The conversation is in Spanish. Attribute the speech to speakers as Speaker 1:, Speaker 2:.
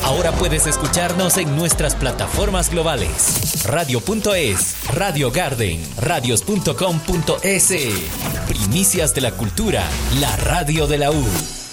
Speaker 1: Ahora puedes escucharnos en nuestras plataformas globales. Radio.es, Radio Garden, radios.com.es. Primicias de la cultura, la radio de la U.